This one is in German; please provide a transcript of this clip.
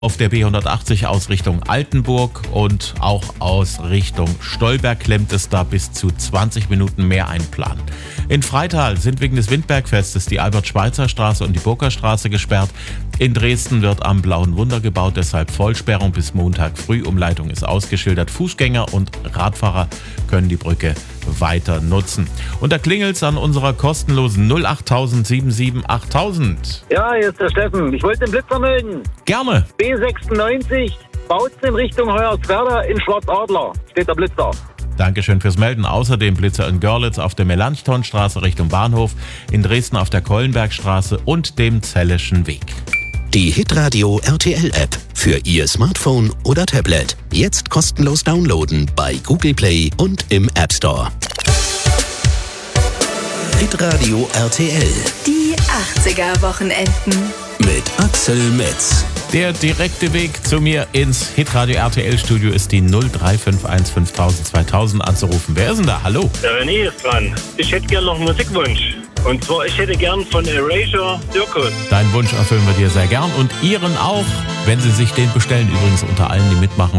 Auf der B180 aus Richtung Altenburg und auch aus Richtung Stolberg klemmt es da bis zu 20 Minuten mehr einplanen. In Freital sind wegen des Windbergfestes die Albert-Schweitzer-Straße und die Burgerstraße gesperrt. In Dresden wird am Blauen Wunder gebaut, deshalb Vollsperrung bis Montag früh. Umleitung ist ausgeschildert. Fußgänger und Radfahrer können die Brücke weiter nutzen. Und da klingelt's an unserer kostenlosen 08000 8000. Ja, hier ist der Steffen. Ich wollte den Blitzer melden. Gerne. B96, Bautzen in Richtung Hoyerswerda in Schwarzadler. Steht der Blitzer. Dankeschön fürs Melden. Außerdem Blitzer in Görlitz auf der Melanchthonstraße Richtung Bahnhof, in Dresden auf der Kollenbergstraße und dem Zelleschen Weg. Die Hitradio RTL App für Ihr Smartphone oder Tablet. Jetzt kostenlos downloaden bei Google Play und im App Store. Hitradio RTL. Die 80er Wochenenden. Mit Axel Metz. Der direkte Weg zu mir ins Hitradio RTL Studio ist die 0351 5000 2000 anzurufen. Wer ist denn da? Hallo? Der René ist dran. Ich hätte gern noch einen Musikwunsch. Und zwar, ich hätte gern von Erasure Circus. Deinen Wunsch erfüllen wir dir sehr gern und Ihren auch, wenn Sie sich den bestellen. Übrigens unter allen, die mitmachen,